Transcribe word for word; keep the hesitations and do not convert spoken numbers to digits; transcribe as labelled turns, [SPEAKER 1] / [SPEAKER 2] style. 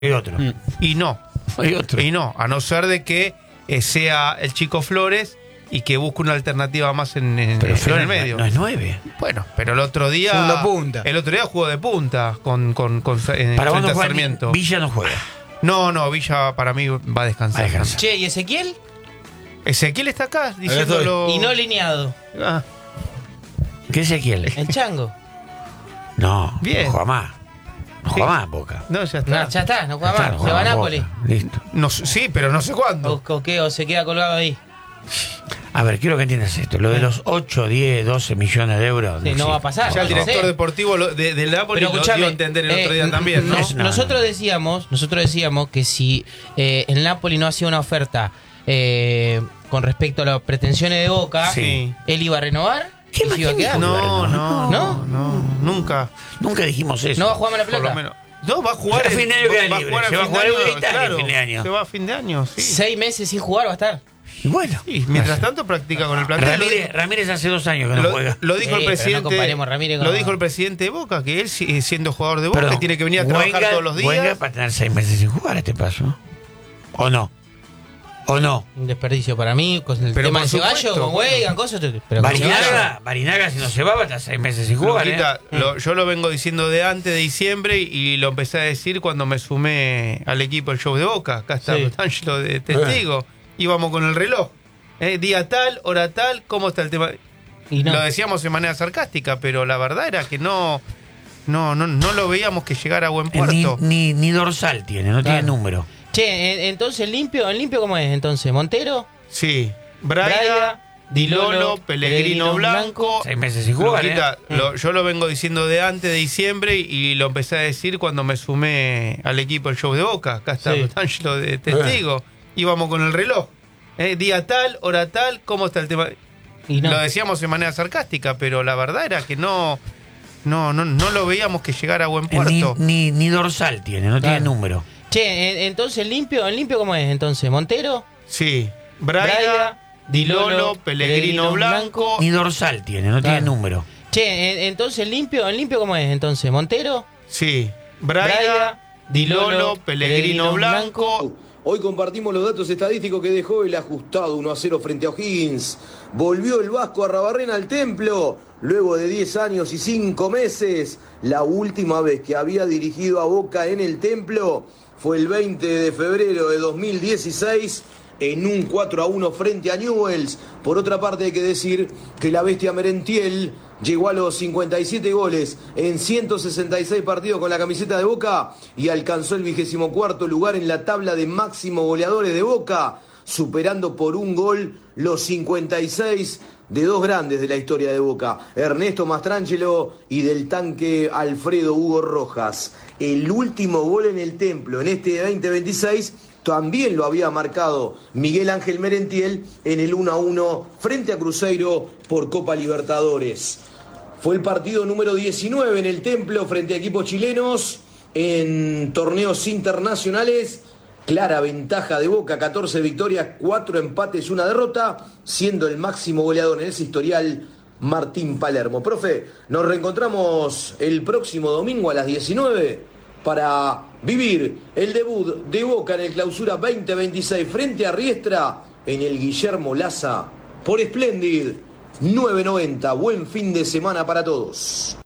[SPEAKER 1] Hay otro.
[SPEAKER 2] Mm.
[SPEAKER 3] Y no.
[SPEAKER 1] Hay otro.
[SPEAKER 3] Y no, a no ser de que eh, sea el Chico Flores y que busque una alternativa más en, en,
[SPEAKER 1] Pero
[SPEAKER 3] en
[SPEAKER 1] Flores
[SPEAKER 3] el medio.
[SPEAKER 1] no es nueve.
[SPEAKER 3] Bueno, pero el otro día.
[SPEAKER 2] Segundo punta.
[SPEAKER 3] El otro día jugó de punta con, con, con eh,
[SPEAKER 1] Para vos no
[SPEAKER 3] frente a
[SPEAKER 1] juega,
[SPEAKER 3] Sarmiento.
[SPEAKER 1] Villa no juega.
[SPEAKER 3] No, no, Villa para mí va a descansar.
[SPEAKER 1] Va a descansar.
[SPEAKER 4] Che, ¿y Ezequiel?
[SPEAKER 3] Ezequiel está acá diciéndolo.
[SPEAKER 4] Y no lineado.
[SPEAKER 3] Ah,
[SPEAKER 1] ¿Qué es Ezequiel?
[SPEAKER 4] El chango.
[SPEAKER 1] No,
[SPEAKER 3] Bien.
[SPEAKER 1] no juega más. No
[SPEAKER 3] Sí.
[SPEAKER 1] juega más Boca.
[SPEAKER 3] no, ya está.
[SPEAKER 4] No, ya está, no juega
[SPEAKER 1] Está,
[SPEAKER 4] más.
[SPEAKER 1] no
[SPEAKER 4] Se va a
[SPEAKER 1] juega más
[SPEAKER 4] Nápoles.
[SPEAKER 1] Boca. Listo.
[SPEAKER 3] No, sí, pero no sé cuándo.
[SPEAKER 4] O, o qué, o se queda colgado ahí.
[SPEAKER 1] A ver, quiero que entiendas esto. Lo de los ocho, diez, doce millones de euros.
[SPEAKER 4] Sí, no va a pasar.
[SPEAKER 3] Ya el
[SPEAKER 4] no
[SPEAKER 3] director
[SPEAKER 4] sé.
[SPEAKER 3] deportivo lo- de, del Napoli
[SPEAKER 4] Pero
[SPEAKER 3] lo
[SPEAKER 4] escuchame,
[SPEAKER 3] dio a entender el otro
[SPEAKER 4] eh,
[SPEAKER 3] día también, ¿no?
[SPEAKER 4] nos-
[SPEAKER 1] No,
[SPEAKER 4] nosotros
[SPEAKER 1] no.
[SPEAKER 4] decíamos, nosotros decíamos que si eh, el Napoli no hacía una oferta eh, con respecto a las pretensiones de Boca,
[SPEAKER 3] Sí.
[SPEAKER 4] él iba a renovar.
[SPEAKER 1] ¿Qué
[SPEAKER 4] y se iba a
[SPEAKER 1] más
[SPEAKER 4] quedar.
[SPEAKER 1] tiene?
[SPEAKER 3] No, no,
[SPEAKER 4] ¿No?
[SPEAKER 3] no, no, nunca.
[SPEAKER 1] Nunca dijimos eso.
[SPEAKER 4] No va a jugar más la
[SPEAKER 3] Por lo
[SPEAKER 4] plata.
[SPEAKER 3] menos. No, va a jugar.
[SPEAKER 1] A fin de año
[SPEAKER 3] va-
[SPEAKER 1] queda
[SPEAKER 3] va a
[SPEAKER 1] libre.
[SPEAKER 3] jugar
[SPEAKER 1] Se va a
[SPEAKER 3] fin
[SPEAKER 1] jugar
[SPEAKER 3] de
[SPEAKER 1] en
[SPEAKER 3] año,
[SPEAKER 1] Italia
[SPEAKER 3] claro.
[SPEAKER 1] a fin de año.
[SPEAKER 3] Se va a fin de año, sí.
[SPEAKER 4] Seis meses sin jugar va a estar.
[SPEAKER 1] Y bueno.
[SPEAKER 3] Y mientras tanto practica con el plantel.
[SPEAKER 1] Ramírez, Ramírez hace dos años que no
[SPEAKER 3] Lo,
[SPEAKER 1] juega.
[SPEAKER 3] lo dijo
[SPEAKER 4] Sí,
[SPEAKER 3] el
[SPEAKER 4] pero no
[SPEAKER 3] presidente.
[SPEAKER 4] comparemos Ramírez con-
[SPEAKER 3] Lo dijo el presidente de Boca, que él si- siendo jugador de Boca
[SPEAKER 1] Perdón,
[SPEAKER 3] tiene que venir a trabajar
[SPEAKER 1] Wenger-
[SPEAKER 3] todos los días.
[SPEAKER 1] Wenger para tener seis meses sin jugar a este paso. ¿O no? ¿O no?
[SPEAKER 4] Un desperdicio para mí, con el
[SPEAKER 3] Pero
[SPEAKER 4] tema
[SPEAKER 3] por
[SPEAKER 4] de Ceballos,
[SPEAKER 3] supuesto,
[SPEAKER 4] con
[SPEAKER 3] bueno.
[SPEAKER 4] Weigan, cosas. Pero con Ceballos.
[SPEAKER 1] Barinaga, Barinaga, si no se va, va a estar seis meses sin jugar.
[SPEAKER 3] Luquita,
[SPEAKER 1] ¿eh?
[SPEAKER 3] lo- yo lo vengo diciendo de antes de diciembre y, y lo empecé a decir cuando me sumé al equipo del show de Boca. Acá está
[SPEAKER 4] Sí.
[SPEAKER 3] Angelo de testigo. Íbamos con el reloj. Eh, día tal, hora tal, ¿cómo está el tema?
[SPEAKER 4] Y no.
[SPEAKER 3] Lo decíamos de manera sarcástica, pero la verdad era que no, no, no, no lo veíamos que llegara a buen
[SPEAKER 1] Eh, Ni,
[SPEAKER 3] puerto.
[SPEAKER 1] ni, ni dorsal tiene, no tiene
[SPEAKER 4] Claro.
[SPEAKER 1] número.
[SPEAKER 4] Che, en- entonces limpio, ¿en limpio cómo es? Entonces, Montero,
[SPEAKER 3] Sí. Braga,
[SPEAKER 4] Braga,
[SPEAKER 3] Di Lolo,
[SPEAKER 4] Dilolo,
[SPEAKER 3] Pellegrino
[SPEAKER 4] Pellegrino
[SPEAKER 3] Blanco.
[SPEAKER 4] Blanco.
[SPEAKER 1] Seis meses sin jugar.
[SPEAKER 3] Luquita,
[SPEAKER 1] ¿eh?
[SPEAKER 3] lo- yo lo vengo diciendo de antes de diciembre y, y lo empecé a decir cuando me sumé al equipo del show de Boca. Acá está
[SPEAKER 4] Sí.
[SPEAKER 3] Angelo de testigo. Íbamos con el reloj. Eh, día tal, hora tal, ¿cómo está el tema?
[SPEAKER 4] y no.
[SPEAKER 3] Lo decíamos de manera sarcástica, pero la verdad era que no, no, no, no lo veíamos que llegara a buen
[SPEAKER 1] Eh, Ni,
[SPEAKER 3] puerto.
[SPEAKER 1] ni, ni dorsal tiene, no tiene
[SPEAKER 4] Claro.
[SPEAKER 1] número.
[SPEAKER 4] Che, en- entonces limpio, ¿en limpio cómo es? Entonces, Montero,
[SPEAKER 3] Sí. Braga,
[SPEAKER 4] Braga,
[SPEAKER 3] Di Lolo,
[SPEAKER 4] Dilolo,
[SPEAKER 3] Pellegrino
[SPEAKER 4] Pellegrino
[SPEAKER 3] Blanco.
[SPEAKER 4] Blanco.
[SPEAKER 1] Ni dorsal tiene, no tiene
[SPEAKER 4] Claro.
[SPEAKER 1] número.
[SPEAKER 4] Che, en- entonces limpio, ¿en limpio cómo es? Entonces, Montero,
[SPEAKER 3] Sí. Braga,
[SPEAKER 4] Braga,
[SPEAKER 3] Di Lolo,
[SPEAKER 4] Dilolo,
[SPEAKER 3] Pellegrino
[SPEAKER 4] Pellegrino
[SPEAKER 3] Blanco.
[SPEAKER 5] Hoy compartimos los datos estadísticos que dejó el ajustado uno a cero frente a O'Higgins. Volvió el Vasco Arrabarrena al templo luego de diez años y cinco meses. La última vez que había dirigido a Boca en el templo fue el veinte de febrero de dos mil dieciséis en un cuatro a uno frente a Newell's. Por otra parte hay que decir que la bestia Merentiel llegó a los cincuenta y siete goles en ciento sesenta y seis partidos con la camiseta de Boca y alcanzó el vigésimo cuarto lugar en la tabla de máximo goleadores de Boca, superando por un gol los cincuenta y seis de dos grandes de la historia de Boca, Ernesto Mastrangelo y del tanque Alfredo Hugo Rojas. El último gol en el templo en este veinte veintiséis también lo había marcado Miguel Ángel Merentiel en el uno a uno frente a Cruzeiro por Copa Libertadores. Fue el partido número diecinueve en el templo frente a equipos chilenos en torneos internacionales. Clara ventaja de Boca, catorce victorias, cuatro empates, una derrota, siendo el máximo goleador en ese historial Martín Palermo. Profe, nos reencontramos el próximo domingo a las diecinueve para vivir el debut de Boca en el Clausura veinte veintiséis frente a Riestra en el Guillermo Laza por Splendid nueve noventa. Buen fin de semana para todos.